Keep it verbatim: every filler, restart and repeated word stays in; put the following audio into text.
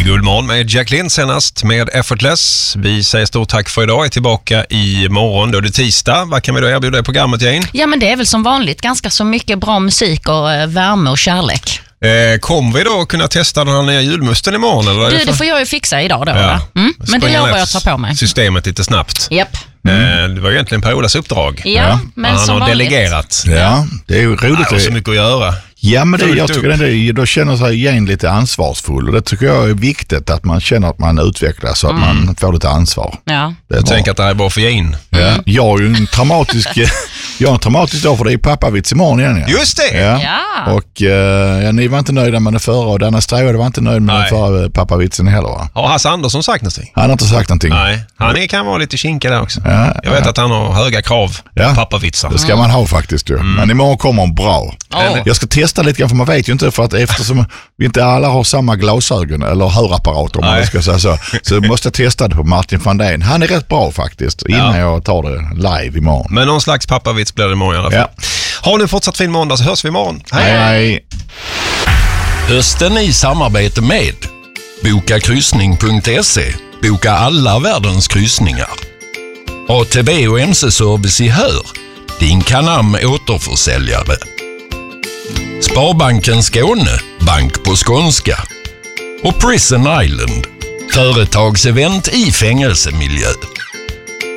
Guldmorgon med Jack Lind senast med Effortless. Vi säger stort tack för idag. Är tillbaka i morgon. Då är det tisdag. Vad kan vi då erbjuda i programmet, Jane? Ja, men det är väl som vanligt ganska så mycket bra musik och eh, värme och kärlek. Eh, kommer vi då kunna testa den här nya julmusten imorgon? Eller? Du, det får jag ju fixa idag då. Ja. Mm? Men det lovar jag att ta på mig. Systemet lite snabbt. Japp. Mm. Eh, det var egentligen Per-Olas uppdrag. Ja, ja. Men han som har vanligt. delegerat. Ja, det är ju roligt. Han har så mycket att göra. Ja, men det, jag tycker det är, då känner sig Jane lite ansvarsfull, och det tycker jag är viktigt, att man känner att man utvecklas så att mm. man får lite ansvar. Ja. Det jag tänker att det här är bara för Jane. Ja. Jag har ju en traumatisk jag har en traumatisk dag, för det är pappavits imorgon igen. Ja. Just det! Ja. Ja. Och uh, ja, ni var inte nöjda med det förra, och Denna Sträva var inte nöjd med den förra pappavitsen heller, va? Har Hasse Andersson sagt någonting? Han har inte sagt någonting. Nej, han är, kan vara lite kinkig där också. Ja, jag vet ja. att han har höga krav ja. på pappavitsar. Det ska man ha faktiskt ju. Mm. Men imorgon kommer en bra. Oh. Jag ska testa lite grann, för man vet ju inte, för att eftersom vi inte alla har samma glasögon eller hörapparater, om man ska säga så, så måste jag testa det på Martin van den. Han är rätt bra faktiskt, innan ja. jag tar det live imorgon. Men någon slags pappavits blir det imorgon i alla fall. Ja. Har ni fortsatt fin måndag, så hörs vi imorgon. Hej, hej! hej. Hösten i samarbete med boka kryssning punkt se. Boka alla världens kryssningar. A T B och M C-service i Hör. Din Canam återförsäljare. Sparbanken Skåne, bank på skånska. Och Prison Island, företagsevent i fängelsemiljö.